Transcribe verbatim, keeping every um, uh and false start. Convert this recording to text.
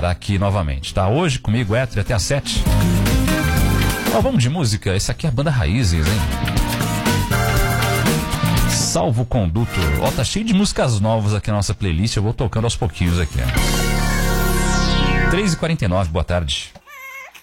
estará aqui novamente, tá? Hoje comigo, Hétero, até às sete. Ó, vamos de música. Essa aqui é a banda Raízes, hein? Salvo o Conduto. Ó, tá cheio de músicas novas aqui na nossa playlist. Eu vou tocando aos pouquinhos aqui. três e quarenta e nove, boa tarde.